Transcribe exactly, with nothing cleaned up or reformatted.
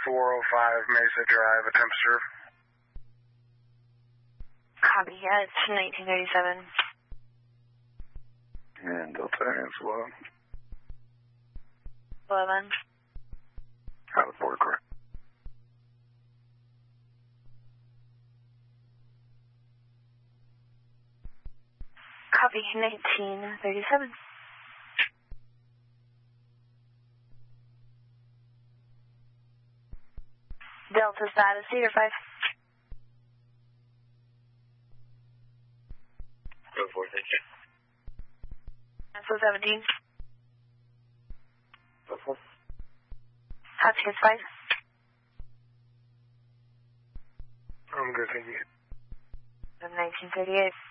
four oh five Mesa Drive, attempt serve. Copy, yeah, it's nineteen thirty-seven. And Delta is low. eleven. Out of board, correct. Copy, nineteen thirty-seven. Delta status, Cedar five. Go for it, thank you. S O seventeen. Go for it. Hotchkiss five. I'm good, thank you. nineteen thirty-eight.